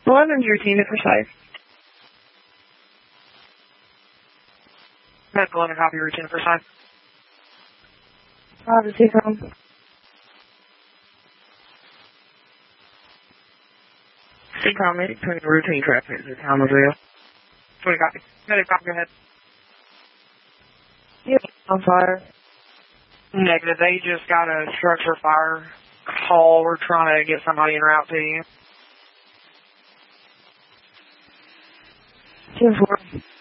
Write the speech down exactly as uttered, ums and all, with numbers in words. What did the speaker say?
eleven's routine at Precise. That's eleven copy routine at Precise. Uh, the T-Com. T-Com, between routine traffic at Thomasville. twenty copy. Negative copy, go ahead. Yep, on fire. Negative, they just got a structure fire call. We're trying to get somebody en route to you. Two four.